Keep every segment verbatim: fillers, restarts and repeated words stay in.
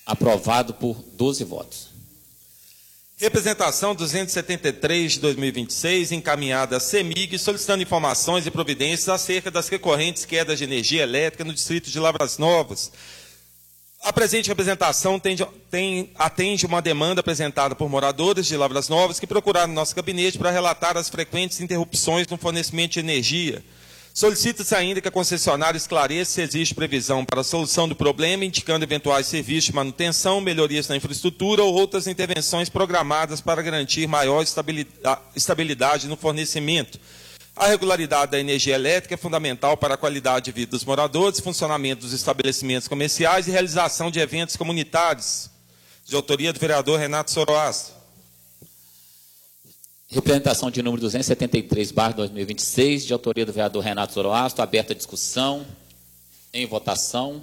Aprovado por doze votos. Representação duzentos e setenta e três de dois mil e vinte e seis, encaminhada à CEMIG, solicitando informações e providências acerca das recorrentes quedas de energia elétrica no distrito de Lavras Novas. A presente representação tem, tem, atende uma demanda apresentada por moradores de Lavras Novas que procuraram no nosso gabinete para relatar as frequentes interrupções no fornecimento de energia. Solicita-se ainda que a concessionária esclareça se existe previsão para a solução do problema, indicando eventuais serviços de manutenção, melhorias na infraestrutura ou outras intervenções programadas para garantir maior estabilidade no fornecimento. A regularidade da energia elétrica é fundamental para a qualidade de vida dos moradores, funcionamento dos estabelecimentos comerciais e realização de eventos comunitários. De autoria do vereador Renato Soroastro. Representação de número duzentos e setenta e três, barra dois mil e vinte e seis, de autoria do vereador Renato Soroastro, aberta a discussão. Em votação.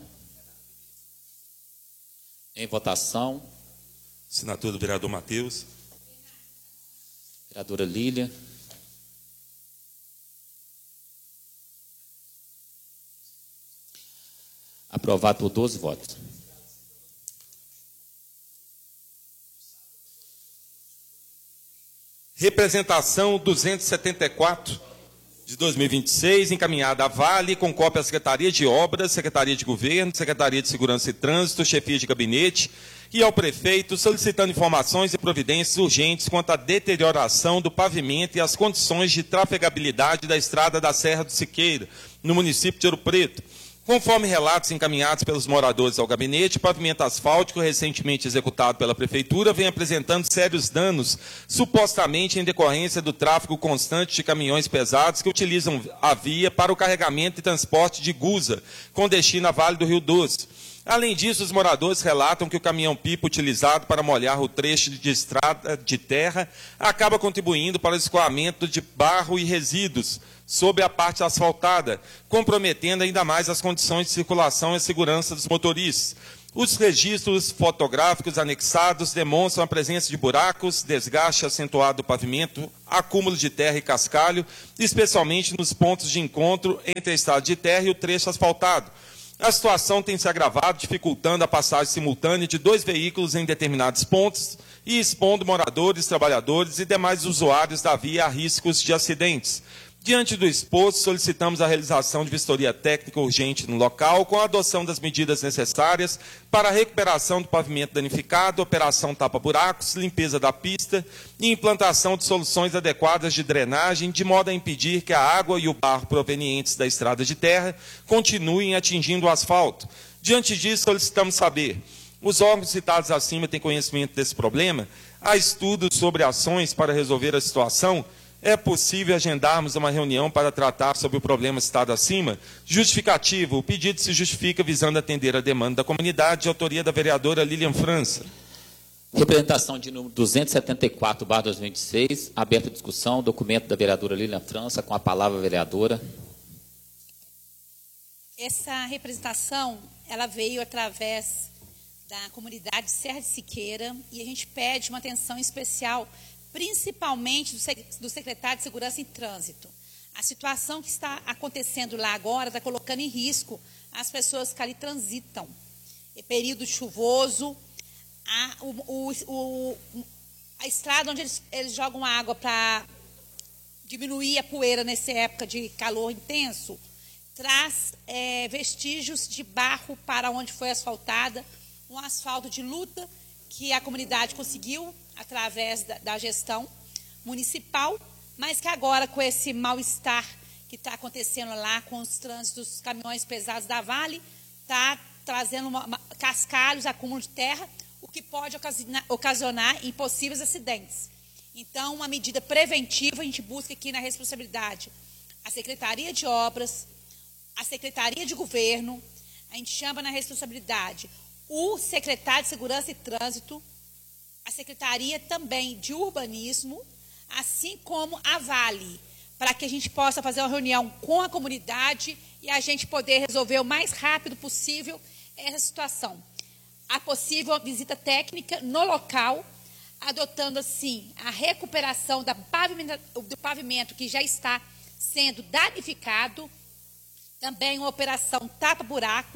Em votação. Assinatura do vereador Matheus. Vereadora Lília. Aprovado por doze votos. Representação duzentos e setenta e quatro de dois mil e vinte e seis, encaminhada à Vale, com cópia à Secretaria de Obras, Secretaria de Governo, Secretaria de Segurança e Trânsito, Chefia de Gabinete e ao prefeito, solicitando informações e providências urgentes quanto à deterioração do pavimento e as condições de trafegabilidade da estrada da Serra do Siqueira, no município de Ouro Preto. Conforme relatos encaminhados pelos moradores ao gabinete, o pavimento asfáltico recentemente executado pela Prefeitura vem apresentando sérios danos, supostamente em decorrência do tráfego constante de caminhões pesados que utilizam a via para o carregamento e transporte de gusa, com destino a Vale do Rio Doce. Além disso, os moradores relatam que o caminhão-pipa utilizado para molhar o trecho de estrada de terra acaba contribuindo para o escoamento de barro e resíduos sobre a parte asfaltada, comprometendo ainda mais as condições de circulação e a segurança dos motoristas. Os registros fotográficos anexados demonstram a presença de buracos, desgaste acentuado do pavimento, acúmulo de terra e cascalho, especialmente nos pontos de encontro entre a estrada de terra e o trecho asfaltado. A situação tem se agravado, dificultando a passagem simultânea de dois veículos em determinados pontos e expondo moradores, trabalhadores e demais usuários da via a riscos de acidentes. Diante do exposto, solicitamos a realização de vistoria técnica urgente no local, com a adoção das medidas necessárias para a recuperação do pavimento danificado, operação tapa-buracos, limpeza da pista e implantação de soluções adequadas de drenagem, de modo a impedir que a água e o barro provenientes da estrada de terra continuem atingindo o asfalto. Diante disso, solicitamos saber: os órgãos citados acima têm conhecimento desse problema? Há estudos sobre ações para resolver a situação? É possível agendarmos uma reunião para tratar sobre o problema citado acima? Justificativo. O pedido se justifica visando atender a demanda da comunidade, de autoria da vereadora Lilian França. Representação de número duzentos e setenta e quatro, barra dois mil e vinte e seis, aberta a discussão, documento da vereadora Lilian França, com a palavra a vereadora. Essa representação, ela veio através da comunidade Serra de Siqueira e a gente pede uma atenção especial, principalmente do secretário de Segurança e Trânsito. A situação que está acontecendo lá agora está colocando em risco as pessoas que ali transitam. É período chuvoso, a, o, o, a estrada onde eles, eles jogam água para diminuir a poeira nessa época de calor intenso, traz é, vestígios de barro para onde foi asfaltada, um asfalto de luta que a comunidade conseguiu através da, da gestão municipal, mas que agora, com esse mal-estar que está acontecendo lá com os trânsitos dos caminhões pesados da Vale, está trazendo uma, uma, cascalhos, acúmulo de terra, o que pode ocasionar, ocasionar impossíveis acidentes. Então, uma medida preventiva, a gente busca aqui na responsabilidade a Secretaria de Obras, a Secretaria de Governo, a gente chama na responsabilidade o secretário de Segurança e Trânsito, a Secretaria também de Urbanismo, assim como a Vale, para que a gente possa fazer uma reunião com a comunidade e a gente poder resolver o mais rápido possível essa situação. A possível visita técnica no local, adotando, assim, a recuperação da pavimenta, do pavimento que já está sendo danificado, também uma operação tapa-buracos,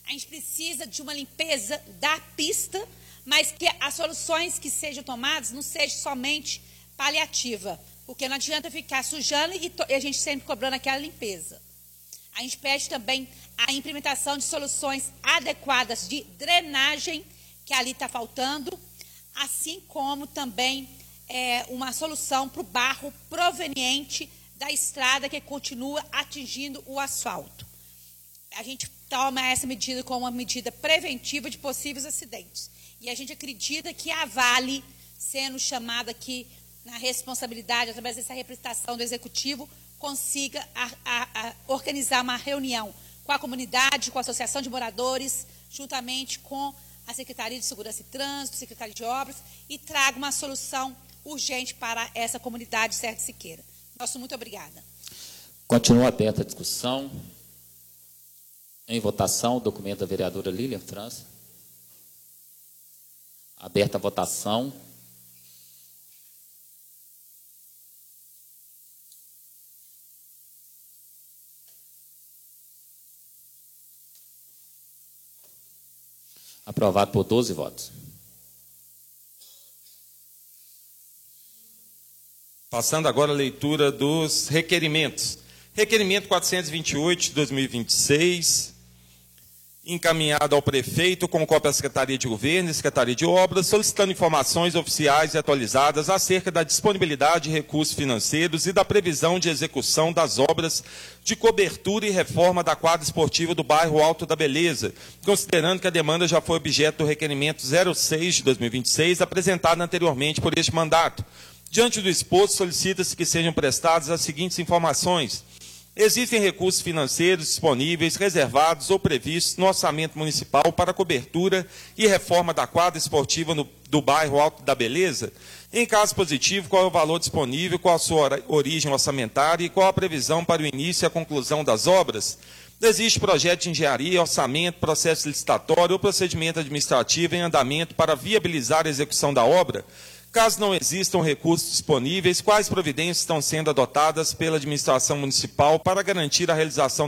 A gente precisa de uma limpeza da pista, mas que as soluções que sejam tomadas não sejam somente paliativa, porque não adianta ficar sujando e, e a gente sempre cobrando aquela limpeza. A gente pede também a implementação de soluções adequadas de drenagem, que ali está faltando, assim como também é, uma solução para o barro proveniente da estrada que continua atingindo o asfalto. A gente toma essa medida como uma medida preventiva de possíveis acidentes. E a gente acredita que a Vale, sendo chamada aqui na responsabilidade, através dessa representação do Executivo, consiga a, a, a organizar uma reunião com a comunidade, com a Associação de Moradores, juntamente com a Secretaria de Segurança e Trânsito, Secretaria de Obras, e traga uma solução urgente para essa comunidade Serra de Siqueira. Nosso muito obrigada. Continua aberta a discussão. Em votação, o documento da vereadora Lilian França. Aberta a votação. Aprovado por doze votos. Passando agora a leitura dos requerimentos. Requerimento quatrocentos e vinte e oito de dois mil e vinte e seis, encaminhado ao prefeito com cópia à Secretaria de Governo e Secretaria de Obras, solicitando informações oficiais e atualizadas acerca da disponibilidade de recursos financeiros e da previsão de execução das obras de cobertura e reforma da quadra esportiva do bairro Alto da Beleza, considerando que a demanda já foi objeto do requerimento zero seis de dois mil e vinte e seis, apresentado anteriormente por este mandato. Diante do exposto, solicita-se que sejam prestadas as seguintes informações. Existem recursos financeiros disponíveis, reservados ou previstos no orçamento municipal para cobertura e reforma da quadra esportiva no, do bairro Alto da Beleza? Em caso positivo, qual é o valor disponível, qual a sua origem orçamentária e qual a previsão para o início e a conclusão das obras? Existe projeto de engenharia, orçamento, processo licitatório ou procedimento administrativo em andamento para viabilizar a execução da obra? Caso não existam recursos disponíveis, quais providências estão sendo adotadas pela administração municipal para garantir a realização